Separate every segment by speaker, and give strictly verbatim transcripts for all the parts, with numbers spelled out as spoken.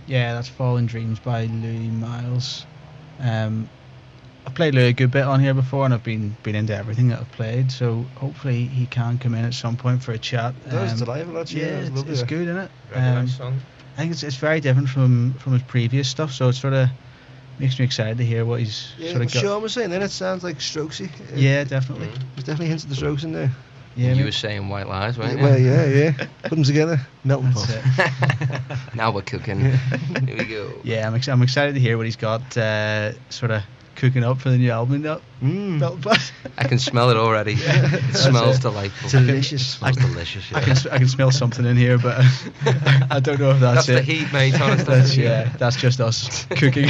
Speaker 1: Yeah, that's Fallen Dreams by Louis Miles. Um, I've played Louis a good bit on here before, and I've been been into everything that I've played. So hopefully he can come in at some point for a chat.
Speaker 2: That was
Speaker 1: Um,
Speaker 2: delightful, actually.
Speaker 1: yeah,
Speaker 2: Yeah, it was
Speaker 1: it's,
Speaker 2: lovely.
Speaker 1: it's good, isn't it?
Speaker 3: Very
Speaker 1: Um,
Speaker 3: nice song.
Speaker 1: I think it's it's very different from from his previous stuff. So it sort of makes me excited to hear what he's
Speaker 2: Yeah,
Speaker 1: sort of
Speaker 2: what
Speaker 1: got.
Speaker 2: Sean was saying then, it sounds like Strokesy. Uh,
Speaker 1: Yeah, definitely.
Speaker 3: Mm.
Speaker 2: There's definitely hints of the Strokes in there.
Speaker 1: Yeah,
Speaker 3: you
Speaker 1: mate.
Speaker 3: were saying White Lies, weren't
Speaker 2: Yeah,
Speaker 3: you?
Speaker 2: well, yeah, yeah. Put them together, melting
Speaker 1: That's
Speaker 2: pot.
Speaker 1: it.
Speaker 3: Now we're cooking.
Speaker 2: Yeah.
Speaker 3: Here we go.
Speaker 1: Yeah, I'm ex- I'm excited to hear what he's got uh, sort of cooking up for the new album. That
Speaker 2: Mm.
Speaker 1: Melting Pot.
Speaker 3: I can smell it already.
Speaker 1: Yeah,
Speaker 3: It
Speaker 1: that's
Speaker 3: smells
Speaker 1: it.
Speaker 3: delightful.
Speaker 2: Delicious.
Speaker 3: It smells delicious. Yeah.
Speaker 1: I can s- I can smell something in here, but I don't know if that's,
Speaker 3: That's the
Speaker 1: it.
Speaker 3: heat, mate. Honestly.
Speaker 1: That's, yeah, that's just us cooking.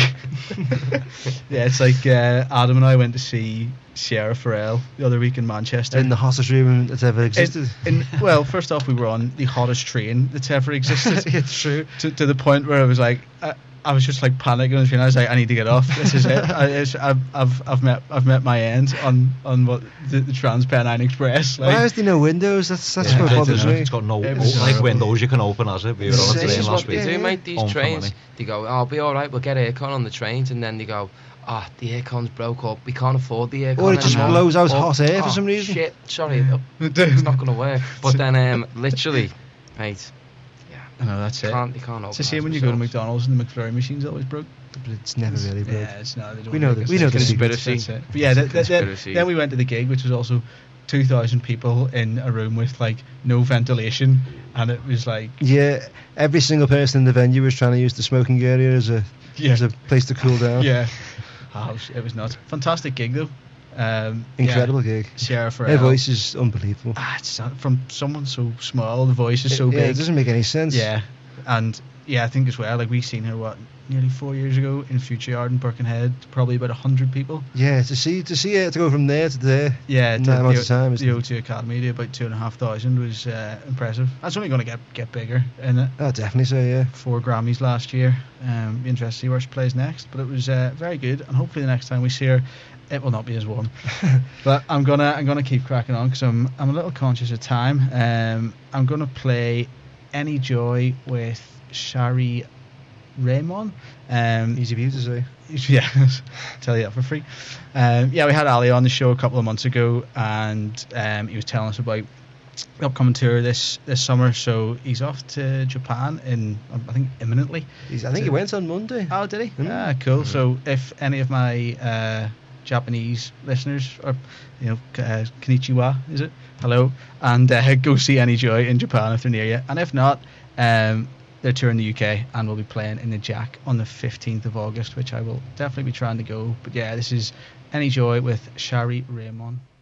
Speaker 1: Yeah, it's like uh, Adam and I went to see Sierra Farrell the other week in Manchester.
Speaker 2: In the hottest room that's ever existed.
Speaker 1: In, in, well, first off, we were on the hottest train that's ever existed.
Speaker 2: It's true.
Speaker 1: To, to the point where I was like, I, I was just like panicking on the train. I was like, I need to get off. This is it. I, it's, I've, I've, I've met, I've met my end on, on what the, the Trans-Pennine Express. Like,
Speaker 2: Why is there no windows? That's that's
Speaker 4: Yeah,
Speaker 2: what
Speaker 4: I
Speaker 2: bothers
Speaker 4: don't know.
Speaker 2: me.
Speaker 4: It's got no
Speaker 1: It was
Speaker 4: like
Speaker 1: horrible.
Speaker 4: windows you can open, has it? We were on a
Speaker 2: This
Speaker 3: This
Speaker 4: train
Speaker 3: is
Speaker 4: last
Speaker 3: what they
Speaker 4: week.
Speaker 3: do,
Speaker 2: Yeah,
Speaker 3: mate. These
Speaker 4: Home for
Speaker 3: trains,
Speaker 4: money.
Speaker 3: they go, "Oh, I'll be all right. We'll get aircon on the trains," and then they go, "Ah, the aircon's broke up. We can't afford the aircon
Speaker 2: Or it just
Speaker 3: anymore."
Speaker 2: blows out
Speaker 3: Or,
Speaker 2: hot air for
Speaker 3: "Oh,
Speaker 2: some reason."
Speaker 3: Shit, sorry, it's not going to work. But then, um, literally, mate, yeah,
Speaker 1: I know, that's it.
Speaker 3: can't, they can't
Speaker 1: It's the same
Speaker 3: organise
Speaker 1: when you go to
Speaker 3: themselves.
Speaker 1: McDonald's and the McFlurry machine's always broke.
Speaker 2: But it's never really broke.
Speaker 1: Yeah, it's not. They don't
Speaker 2: We know
Speaker 1: make
Speaker 2: the-
Speaker 1: us
Speaker 2: we know
Speaker 1: think
Speaker 2: the
Speaker 1: it's-
Speaker 3: conspiracy.
Speaker 1: that's it. But yeah, th- th- then,
Speaker 3: Conspiracy.
Speaker 1: then we went to the gig, which was also two thousand people in a room with like no ventilation, and it was like
Speaker 2: Yeah, every single person in the venue was trying to use the smoking area as a
Speaker 1: yeah,
Speaker 2: as a place to cool down.
Speaker 1: yeah. Oh, it was- it was nuts. Fantastic gig though. Um,
Speaker 2: Incredible
Speaker 1: yeah.
Speaker 2: gig.
Speaker 1: Sierra
Speaker 2: Her
Speaker 1: Farrell.
Speaker 2: voice is unbelievable.
Speaker 1: Ah, it's not- from someone so small, the voice is so
Speaker 2: yeah,
Speaker 1: big.
Speaker 2: it doesn't make any sense.
Speaker 1: Yeah, and yeah, I think as well. Like we seen her what nearly four years ago in Future Yard in Birkenhead, probably about a hundred people.
Speaker 2: Yeah, to see to see it to go from there to there.
Speaker 1: Yeah,
Speaker 2: in
Speaker 1: to
Speaker 2: that amount
Speaker 1: the,
Speaker 2: of time.
Speaker 1: the
Speaker 2: Isn't
Speaker 1: O
Speaker 2: it?
Speaker 1: two Academy to about two and a half thousand was uh, impressive. That's only going to get get bigger in it.
Speaker 2: Oh, definitely so. Yeah.
Speaker 1: Four Grammys last year. Um, be interested to see where she plays next. But it was uh, very good, and hopefully the next time we see her, it will not be as warm. But I'm gonna I'm gonna keep cracking on because I'm I'm a little conscious of time. Um, I'm gonna play Any Joy with Shari Raymond. Um,
Speaker 2: Easy for you to say.
Speaker 1: yeah, tell you that for free. Um, yeah, we had Ali on the show a couple of months ago, and um, he was telling us about the upcoming tour this this summer. So he's off to Japan in I think imminently.
Speaker 2: He's, I think he went on Monday.
Speaker 1: Oh, did he?
Speaker 2: Mm.
Speaker 1: Ah, cool. So if any of my uh, Japanese listeners, or you know, k- uh, konnichiwa, is it? Hello, and uh, go see Any Joy in Japan if they're near you, and if not, um, they're touring the U K and will be playing in the Jack on the fifteenth of August, which I will definitely be trying to go. But yeah, this is Any Joy with Shari Raymond.